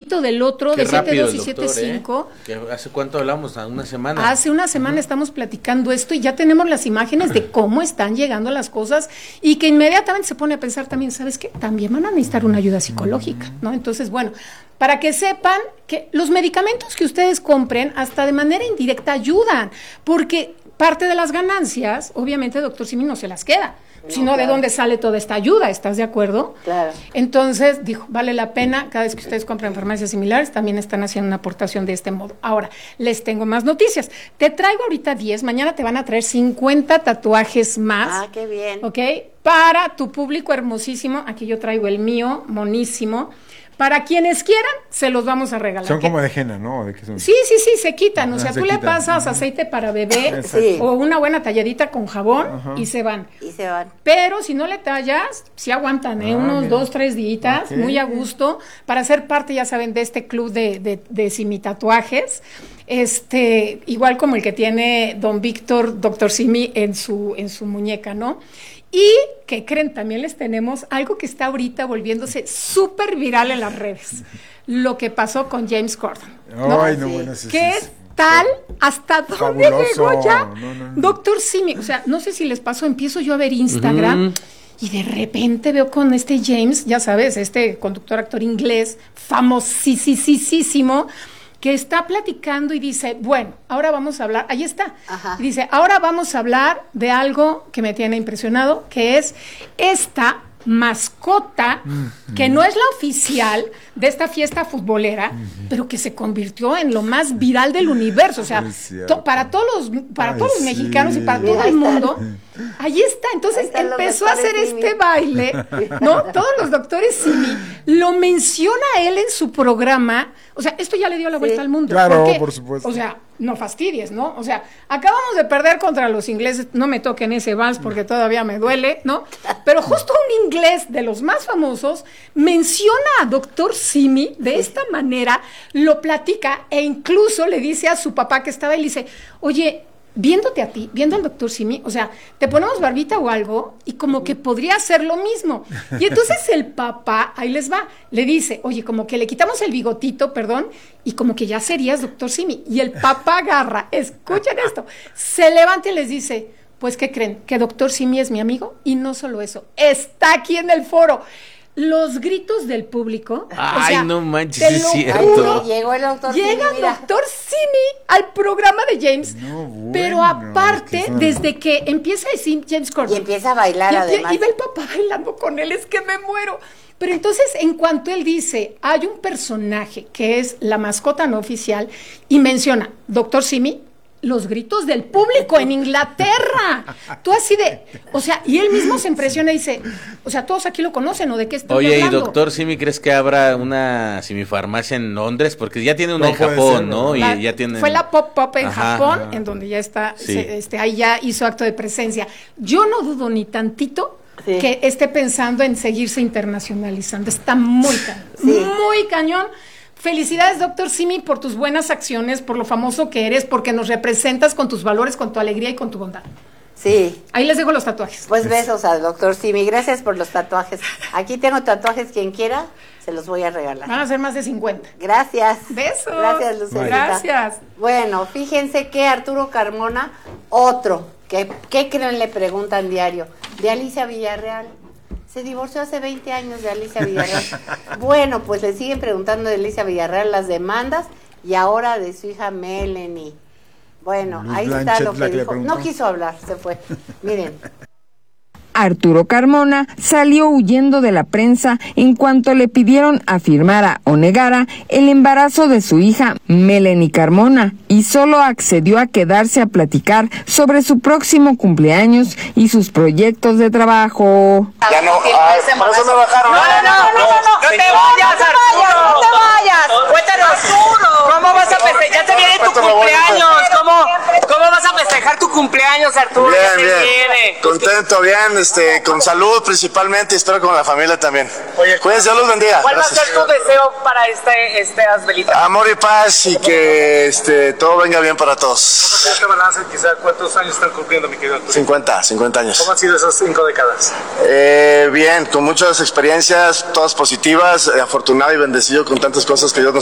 seguidito del otro, Qué de rápido 7.2 y 7.5. ¿Que hace cuánto hablamos? ¿A una semana? Hace una semana estamos platicando esto y ya tenemos las imágenes de cómo están llegando las cosas y que inmediatamente se pone a pensar también, ¿sabes qué? También van a necesitar una ayuda psicológica, ¿no? Entonces, bueno, para que sepan que los medicamentos que ustedes compren hasta de manera indirecta ayudan, porque parte de las ganancias, obviamente, doctor Simi no se las queda. Sino de dónde sale toda esta ayuda, ¿estás de acuerdo? Claro. Entonces, dijo, vale la pena, cada vez que ustedes compran farmacias similares, también están haciendo una aportación de este modo. Ahora, les tengo más noticias. Te traigo ahorita 10, mañana te van a traer 50 tatuajes más. Ah, qué bien. ¿Ok? Para tu público hermosísimo, aquí yo traigo el mío, monísimo. Para quienes quieran, se los vamos a regalar. Son como de henna, ¿no? ¿De qué son? Sí, se quitan. O sea, tú le pasas aceite para bebé o una buena talladita con jabón y se van. Y se van. Pero si no le tallas, sí aguantan, unos 2, 3 días, muy a gusto, para ser parte, ya saben, de este club de Simi Tatuajes. Igual como el que tiene don Víctor, doctor Simi, en su muñeca, ¿no? Y, ¿qué creen? También les tenemos algo que está ahorita volviéndose súper viral en las redes. Lo que pasó con James Corden, ¿no? Ay, no, bueno, sí, ¿Qué sí. tal? ¿Hasta dónde Fabuloso. llegó ya? No. Doctor Simi, o sea, no sé si les pasó, empiezo yo a ver Instagram y de repente veo con este James, ya sabes, este conductor, actor inglés, famosísimo, que está platicando y dice, bueno, ahora vamos a hablar, ahí está, y dice, ahora vamos a hablar de algo que me tiene impresionado, que es esta mascota, que no es la oficial de esta fiesta futbolera, pero que se convirtió en lo más viral del universo, o sea, para todos los mexicanos y para todo el mundo. Ahí está, entonces empezó a hacer este baile, ¿no? Todos los doctores Simi lo menciona él en su programa, o sea, esto ya le dio la vuelta al mundo. Claro, porque, por supuesto. O sea, no fastidies, ¿no? O sea, acabamos de perder contra los ingleses, no me toquen ese vals porque todavía me duele, ¿no? Pero justo un inglés de los más famosos menciona a doctor Simi de esta manera, lo platica e incluso le dice a su papá que estaba ahí, le dice, oye, viéndote a ti, viendo al doctor Simi, o sea, te ponemos barbita o algo y como que podría hacer lo mismo. Y entonces el papá, ahí les va, le dice, oye, como que le quitamos el bigotito, perdón, y como que ya serías doctor Simi. Y el papá agarra, escuchen esto, se levanta y les dice, pues, ¿qué creen? Que doctor Simi es mi amigo y no solo eso, está aquí en el foro. Los gritos del público. Ay, o sea, no manches, es cierto. Llegó el doctor Simi. Llega el doctor Simi al programa de James. No, bueno, pero aparte, desde que empieza a decir James Corden. Y empieza a bailar, además. Y ve el papá bailando con él, es que me muero. Pero entonces, en cuanto él dice, hay un personaje que es la mascota no oficial, y menciona, doctor Simi, los gritos del público en Inglaterra. Tú así de, o sea, y él mismo se impresiona y dice, o sea, todos aquí lo conocen, ¿o de qué estoy hablando? Y doctor Simi, ¿crees que habrá una simifarmacia en Londres? Porque ya tiene una en Japón, ser, ¿no? Y ya tiene... Fue la Pop en Japón, en donde ya está, ahí ya hizo acto de presencia. Yo no dudo ni tantito que esté pensando en seguirse internacionalizando. Está muy cañón, muy cañón. Felicidades, doctor Simi, por tus buenas acciones, por lo famoso que eres, porque nos representas con tus valores, con tu alegría y con tu bondad. Sí. Ahí les dejo los tatuajes. Pues besos al doctor Simi, gracias por los tatuajes. Aquí tengo tatuajes, quien quiera, se los voy a regalar. Van a ser más de 50. Gracias. Besos. Gracias, Lucerita. Gracias. Bueno, fíjense que Arturo Carmona, otro, ¿qué creen? Le preguntan diario, de Alicia Villarreal. Se divorció hace 20 años de Alicia Villarreal. Bueno, pues le siguen preguntando de Alicia Villarreal las demandas y ahora de su hija Melanie. Bueno, ahí está lo que dijo. No quiso hablar, se fue. Miren. Arturo Carmona salió huyendo de la prensa en cuanto le pidieron afirmara o negara el embarazo de su hija Melanie Carmona y solo accedió a quedarse a platicar sobre su próximo cumpleaños y sus proyectos de trabajo. Ya no, por eso me bajaron. No te vayas, Arturo. No te vayas. Cuéntanos, ¿cómo vas a festejar? Ya te viene tu cumpleaños. ¿Cómo vas a festejar tu cumpleaños, Arturo? Bien. Contento, bien. Con salud principalmente y espero con la familia también. Oye, cuídense, Dios los bendiga. ¿Cuál va a ser tu deseo para estas velitas? Amor y paz y que todo venga bien para todos. ¿Cómo te balance? Quizá ¿cuántos años están cumpliendo, mi querido Arturo? 50 años. ¿Cómo han sido esas 5 décadas? Bien, con muchas experiencias, todas positivas, afortunado y bendecido con tantas cosas que Dios nos